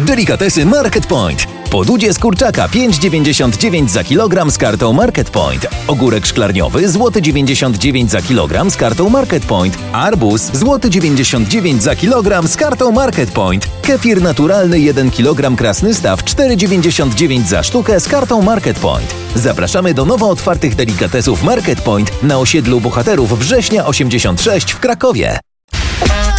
Delikatesy Market Point. Podłudzie z kurczaka 5,99 za kilogram z kartą Market Point. Ogórek szklarniowy złoty 99 za kilogram z kartą Market Point. Arbuz złoty 99 za kilogram z kartą Market Point. Kefir naturalny 1 kg Krasny Staw 4,99 za sztukę z kartą Market Point. Zapraszamy do nowo otwartych delikatesów Market Point na osiedlu Bohaterów Września 86 w Krakowie.